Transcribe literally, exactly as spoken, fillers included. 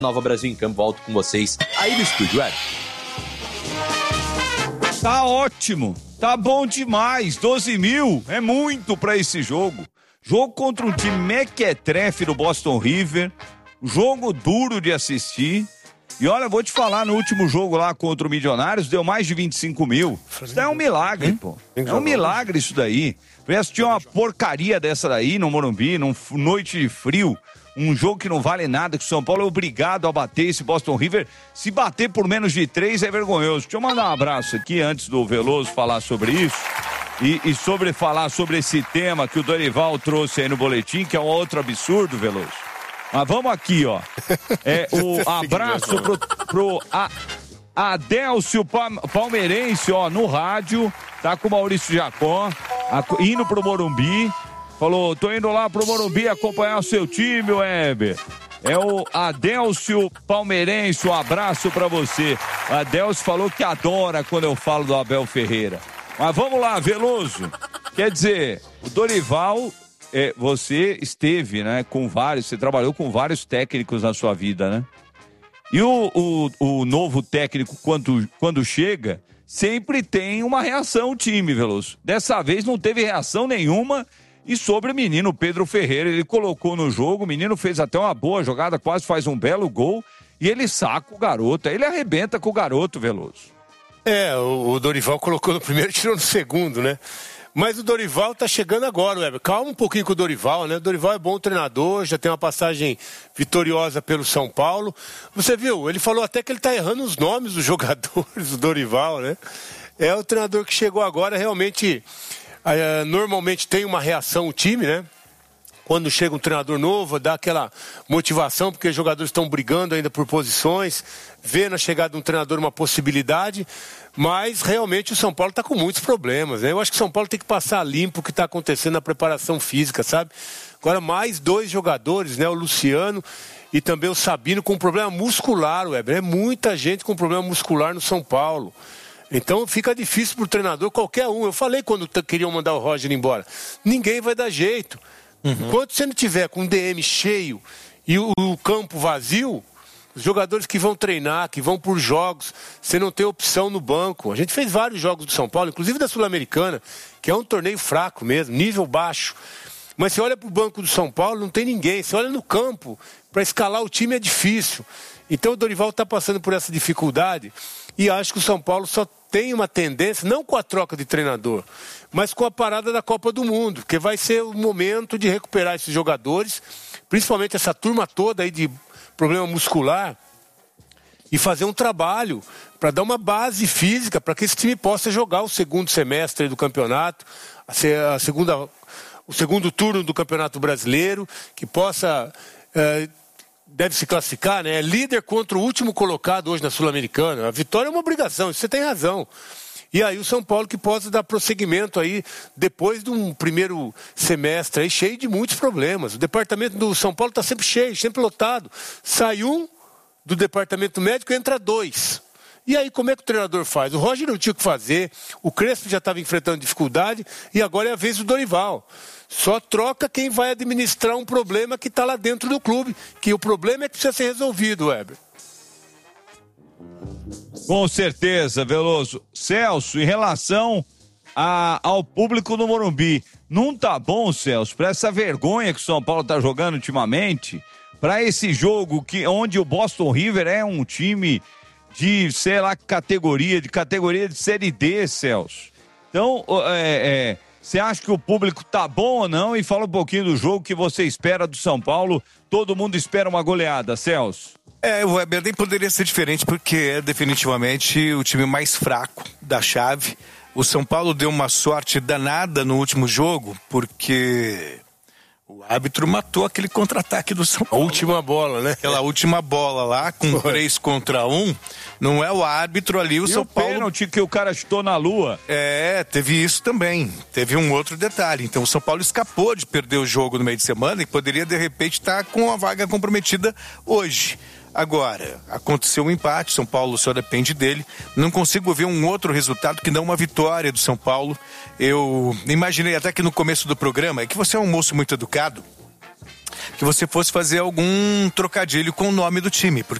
Nova Brasil em Campo, volto com vocês aí no estúdio, é. Tá ótimo, tá bom demais, doze mil é muito pra esse jogo. Jogo contra um time mequetrefe do Boston River, jogo duro de assistir. E olha, vou te falar, no último jogo lá contra o Milionários, deu mais de vinte e cinco mil. Isso daí é um milagre, hein? Pô. É um milagre isso daí. Vai assistir uma porcaria dessa daí no Morumbi, num noite de frio. Um jogo que não vale nada, que o São Paulo é obrigado a bater esse Boston River. Se bater por menos de três é vergonhoso. Deixa eu mandar um abraço aqui antes do Veloso falar sobre isso. E, e sobre falar sobre esse tema que o Dorival trouxe aí no boletim, que é um outro absurdo, Veloso. Mas vamos aqui, ó. É, o abraço pro, pro a, Adélcio Palmeirense, ó, no rádio. Tá com o Maurício Jacó, a, indo pro Morumbi. Falou, tô indo lá pro Morumbi acompanhar o seu time, Weber. É o Adélcio Palmeirense, um abraço pra você. O Adélcio falou que adora quando eu falo do Abel Ferreira. Mas vamos lá, Veloso. Quer dizer, o Dorival, é, você esteve, né, com vários, você trabalhou com vários técnicos na sua vida, né? E o, o, o novo técnico, quando, quando chega, sempre tem uma reação o time, Veloso. Dessa vez não teve reação nenhuma. E sobre o menino Pedro Ferreira, ele colocou no jogo, o menino fez até uma boa jogada, quase faz um belo gol, e ele saca o garoto, ele arrebenta com o garoto, Veloso. É, o Dorival colocou no primeiro e tirou no segundo, né? Mas o Dorival tá chegando agora, Weber. Calma um pouquinho com o Dorival, né? O Dorival é bom treinador, já tem uma passagem vitoriosa pelo São Paulo. Você viu, ele falou até que ele tá errando os nomes dos jogadores, o Dorival, né? É o treinador que chegou agora, realmente... Uh, normalmente tem uma reação o time, né? Quando chega um treinador novo, dá aquela motivação, porque os jogadores estão brigando ainda por posições, vê na chegada de um treinador uma possibilidade, mas realmente o São Paulo está com muitos problemas, né? Eu acho que o São Paulo tem que passar limpo o que está acontecendo na preparação física, sabe? Agora mais dois jogadores, né? O Luciano e também o Sabino com problema muscular, Weber. É muita gente com problema muscular no São Paulo. Então fica difícil para o treinador, qualquer um. Eu falei quando t- queriam mandar o Roger embora. Ninguém vai dar jeito. Uhum. Enquanto você não tiver com o D M cheio e o, o campo vazio, os jogadores que vão treinar, que vão por jogos, você não tem opção no banco. A gente fez vários jogos do São Paulo, inclusive da Sul-Americana, que é um torneio fraco mesmo, nível baixo. Mas você olha para o banco do São Paulo, não tem ninguém. Você olha no campo, para escalar o time é difícil. Então o Dorival está passando por essa dificuldade e acho que o São Paulo só tem uma tendência, não com a troca de treinador, mas com a parada da Copa do Mundo, porque vai ser o momento de recuperar esses jogadores, principalmente essa turma toda aí de problema muscular, e fazer um trabalho para dar uma base física para que esse time possa jogar o segundo semestre do campeonato, a segunda, o segundo turno do Campeonato Brasileiro, que possa... É, deve se classificar, né? É líder contra o último colocado hoje na Sul-Americana. A vitória é uma obrigação, isso você tem razão. E aí o São Paulo que possa dar prosseguimento aí, depois de um primeiro semestre aí cheio de muitos problemas. O departamento do São Paulo está sempre cheio, sempre lotado. Sai um do departamento médico e entra dois. E aí como é que o treinador faz? O Roger não tinha o que fazer, o Crespo já estava enfrentando dificuldade e agora é a vez do Dorival. Só troca quem vai administrar um problema que está lá dentro do clube, que o problema é que precisa ser resolvido, Weber. Com certeza, Veloso. Celso, em relação a, ao público do Morumbi, não tá bom, Celso, para essa vergonha que o São Paulo tá jogando ultimamente, para esse jogo que, onde o Boston River é um time de, sei lá, categoria, de categoria de Série D, Celso. Então, é... é você acha que o público tá bom ou não? E fala um pouquinho do jogo que você espera do São Paulo. Todo mundo espera uma goleada, Celso. É, o Weber nem poderia ser diferente porque é definitivamente o time mais fraco da chave. O São Paulo deu uma sorte danada no último jogo porque o árbitro matou aquele contra-ataque do São Paulo. A última bola, né? Aquela última bola lá, com três contra um. Não é o árbitro ali, o e São o Paulo... pênalti que o cara chutou na lua. É, teve isso também. Teve um outro detalhe. Então o São Paulo escapou de perder o jogo no meio de semana e poderia, de repente, estar com a vaga comprometida hoje. Agora, aconteceu um empate, São Paulo só depende dele. Não consigo ver um outro resultado que não uma vitória do São Paulo. Eu imaginei até que no começo do programa, é que você é um moço muito educado, que você fosse fazer algum trocadilho com o nome do time, porque